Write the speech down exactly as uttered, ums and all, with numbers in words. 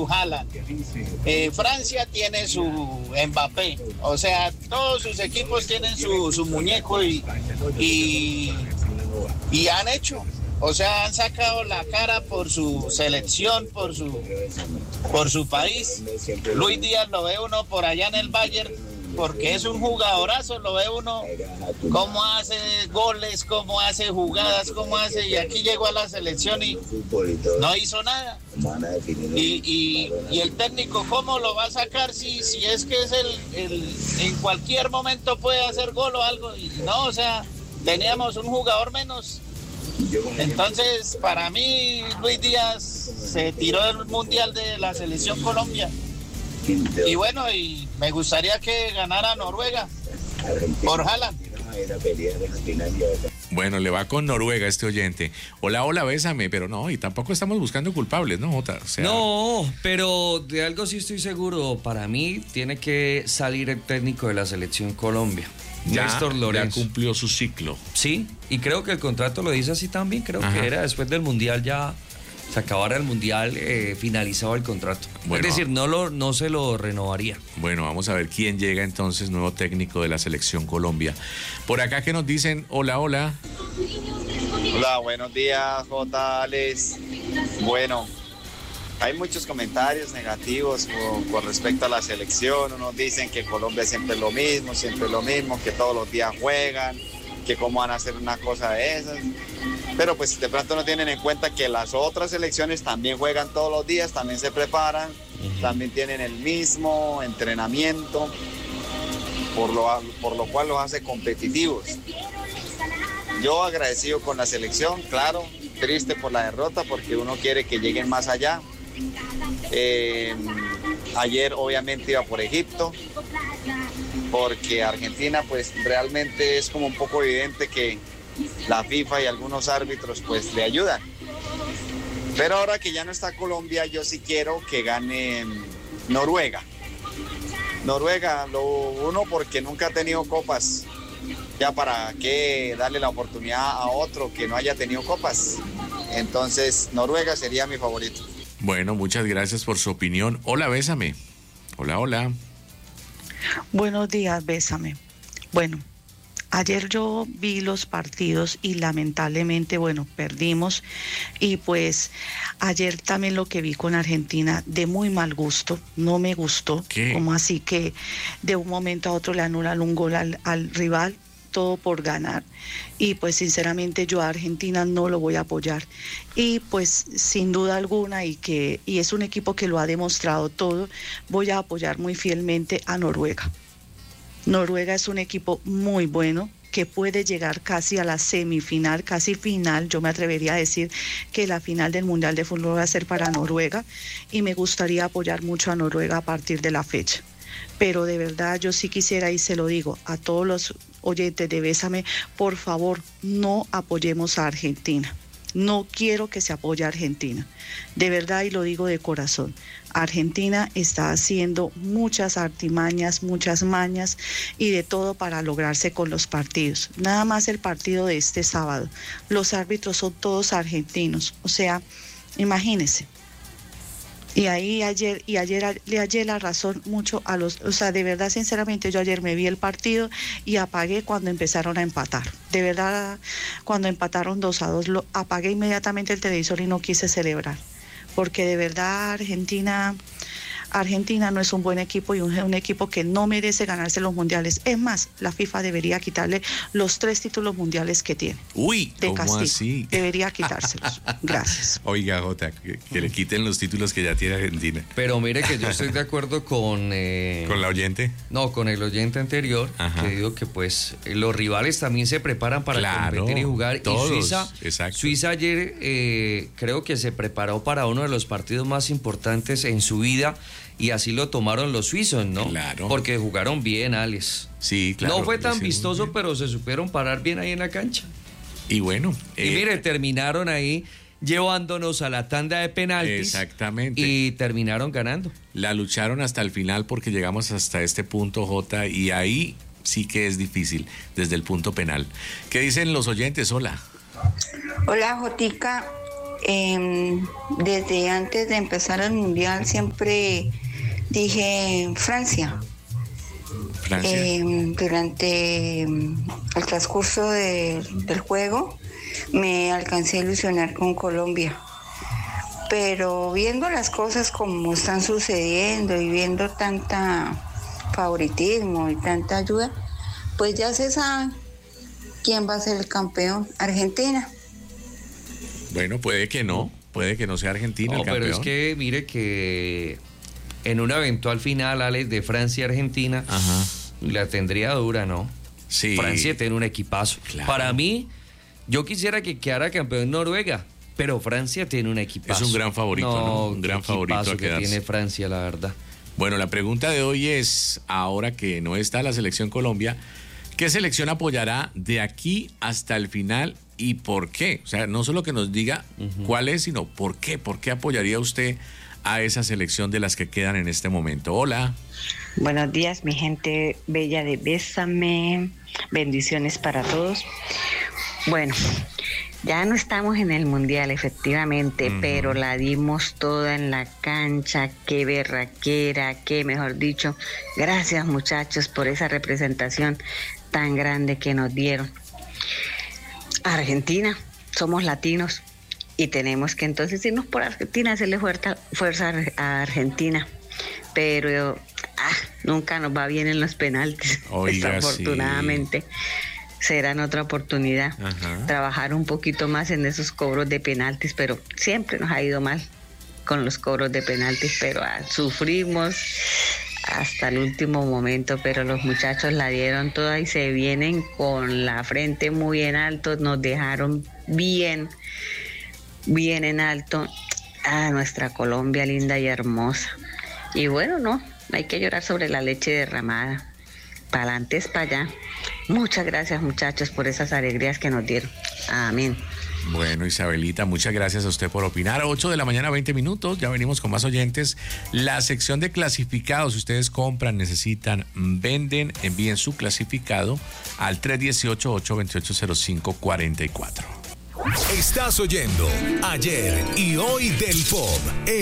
su Haaland. Eh, Francia tiene su Mbappé. O sea, todos sus equipos tienen su, su muñeco y, y, y han hecho. O sea, han sacado la cara por su selección, por su, por su país. Luis Díaz lo ve uno por allá en el Bayern, porque es un jugadorazo, lo ve uno cómo hace goles, cómo hace jugadas, cómo hace, y aquí llegó a la selección y no hizo nada. Y, y, y el técnico, ¿cómo lo va a sacar si, si es que es el, el, en cualquier momento puede hacer gol o algo? Y no, o sea, teníamos un jugador menos. Entonces, para mí, Luis Díaz se tiró del Mundial de la Selección Colombia. Y bueno, y me gustaría que ganara Noruega por Haaland. Bueno, le va con Noruega este oyente. Hola, hola, bésame, pero no, y tampoco estamos buscando culpables, ¿no, Jota? O sea... No, pero de algo sí estoy seguro. Para mí tiene que salir el técnico de la Selección Colombia. Ya, Néstor Lorenzo. Ya cumplió su ciclo. Sí, y creo que el contrato lo dice así también. Creo Ajá. que era después del Mundial ya se acabara el Mundial, eh, finalizaba el contrato. Bueno, es decir, no, lo, no se lo renovaría. Bueno, vamos a ver quién llega entonces, nuevo técnico de la Selección Colombia. Por acá que nos dicen, hola, hola. Hola, buenos días, J. Alex. Bueno, hay muchos comentarios negativos con, con respecto a la selección. Unos dicen que Colombia siempre es lo mismo, siempre es lo mismo, que todos los días juegan, que cómo van a hacer una cosa de esas. Pero pues de pronto no tienen en cuenta que las otras selecciones también juegan todos los días, también se preparan, uh-huh. también tienen el mismo entrenamiento, por lo, por lo cual los hace competitivos. Yo agradecido con la selección, claro, triste por la derrota porque uno quiere que lleguen más allá. Eh, ayer obviamente iba por Egipto, porque Argentina pues realmente es como un poco evidente que la FIFA y algunos árbitros pues le ayudan. Pero ahora que ya no está Colombia, yo sí quiero que gane Noruega. Noruega, lo uno porque nunca ha tenido copas. Ya para qué darle la oportunidad a otro que no haya tenido copas. Entonces Noruega sería mi favorito. Bueno, muchas gracias por su opinión. Hola, bésame. Hola, hola. Buenos días, bésame. Bueno, ayer yo vi los partidos y lamentablemente, bueno, perdimos. Y pues ayer también lo que vi con Argentina, de muy mal gusto, no me gustó. ¿Qué? Como así que de un momento a otro le anulan un gol al, al rival, todo por ganar. Y pues sinceramente yo a Argentina no lo voy a apoyar. Y pues sin duda alguna, y que y es un equipo que lo ha demostrado todo, voy a apoyar muy fielmente a Noruega. Noruega es un equipo muy bueno, que puede llegar casi a la semifinal, casi final. Yo me atrevería a decir que la final del Mundial de Fútbol va a ser para Noruega, y me gustaría apoyar mucho a Noruega a partir de la fecha. Pero de verdad yo sí quisiera, y se lo digo a todos los oyentes de Bésame, por favor, no apoyemos a Argentina. No quiero que se apoye a Argentina. De verdad, y lo digo de corazón, Argentina está haciendo muchas artimañas, muchas mañas y de todo para lograrse con los partidos. Nada más el partido de este sábado. Los árbitros son todos argentinos. O sea, imagínense. Y ahí ayer, y ayer le hallé la razón mucho a los, o sea, de verdad, sinceramente, yo ayer me vi el partido y apagué cuando empezaron a empatar. De verdad, cuando empataron dos a dos, lo apagué inmediatamente el televisor y no quise celebrar. Porque de verdad Argentina, Argentina no es un buen equipo y un, un equipo que no merece ganarse los mundiales. Es más, la FIFA debería quitarle los tres títulos mundiales que tiene. Uy, de ¿cómo castigo. así? Debería quitárselos. Gracias. Oiga, Jota, que, que le quiten los títulos que ya tiene Argentina. Pero mire que yo estoy de acuerdo con... Eh, ¿Con la oyente? No, con el oyente anterior. Ajá. Que digo que pues los rivales también se preparan para claro, competir y jugar. Todos, y Suiza, exacto. Suiza ayer eh, creo que se preparó para uno de los partidos más importantes en su vida. Y así lo tomaron los suizos, ¿no? Claro. Porque jugaron bien, Alex. Sí, claro. No fue tan vistoso, pero se supieron parar bien ahí en la cancha. Y bueno. Y eh, mire, terminaron ahí llevándonos a la tanda de penaltis. Exactamente. Y terminaron ganando. La lucharon hasta el final porque llegamos hasta este punto, Jota, y ahí sí que es difícil, desde el punto penal. ¿Qué dicen los oyentes? Hola. Hola, Jotica. Eh, desde antes de empezar el Mundial siempre dije Francia. Francia. Eh, durante el transcurso de, del juego me alcancé a ilusionar con Colombia. Pero viendo las cosas como están sucediendo y viendo tanta favoritismo y tanta ayuda, pues ya se sabe quién va a ser el campeón. Argentina. Bueno, puede que no, puede que no sea Argentina No, el campeón. pero es que mire que en una eventual final, Alex, de Francia-Argentina, Ajá. la tendría dura, ¿no? Sí. Francia tiene un equipazo. Claro. Para mí, yo quisiera que quedara campeón Noruega, pero Francia tiene un equipazo. Es un gran favorito, ¿no? Un gran qué favorito a equipazo que quedarse. tiene Francia, la verdad. Bueno, la pregunta de hoy es, ahora que no está la selección Colombia, ¿qué selección apoyará de aquí hasta el final y por qué? O sea, no solo que nos diga uh-huh. cuál es, sino por qué. ¿Por qué apoyaría usted a esa selección de las que quedan en este momento? Hola. Buenos días, mi gente bella de Bésame. Bendiciones para todos. Bueno, ya no estamos en el Mundial, efectivamente, uh-huh. pero la dimos toda en la cancha. Qué berraquera, qué mejor dicho. Gracias, muchachos, por esa representación tan grande que nos dieron. Argentina, somos latinos y tenemos que entonces irnos por Argentina, hacerle fuerza, fuerza a Argentina. Pero ah, nunca nos va bien en los penaltis, Oiga, desafortunadamente. Sí. Será en otra oportunidad. Ajá. Trabajar un poquito más en esos cobros de penaltis, pero siempre nos ha ido mal con los cobros de penaltis, pero ah, sufrimos hasta el último momento, pero los muchachos la dieron toda y se vienen con la frente muy en alto, nos dejaron bien, bien en alto a nuestra Colombia linda y hermosa. Y bueno, no, hay que llorar sobre la leche derramada. Para adelante es para allá. Muchas gracias, muchachos, por esas alegrías que nos dieron. Amén. Bueno, Isabelita, muchas gracias a usted por opinar. ocho de la mañana, veinte minutos. Ya venimos con más oyentes. La sección de clasificados. Si ustedes compran, necesitan, venden, envíen su clasificado al tres uno ocho, ocho dos ocho, cero cinco cuatro cuatro. Estás oyendo Ayer y Hoy del Pop.